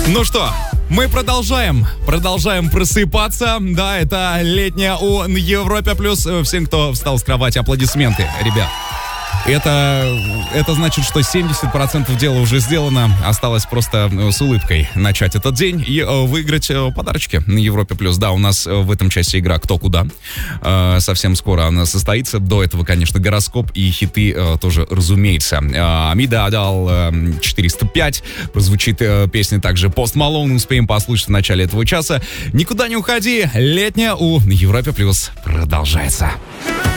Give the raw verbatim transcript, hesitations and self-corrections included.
Ну что, мы продолжаем, продолжаем просыпаться. Да, это летняя у Европе плюс. Всем, кто встал с кровати, аплодисменты, ребят. Это, это значит, что семьдесят процентов дела уже сделано. Осталось просто с улыбкой начать этот день и выиграть подарочки на Европе плюс. Да, у нас в этом части игра «Кто куда». Совсем скоро она состоится. До этого, конечно, гороскоп и хиты тоже, разумеется. Амида отдал четыреста пять. Прозвучит песня также Post Malone. Успеем послушать в начале этого часа. Никуда не уходи. Летняя у Европе плюс продолжается.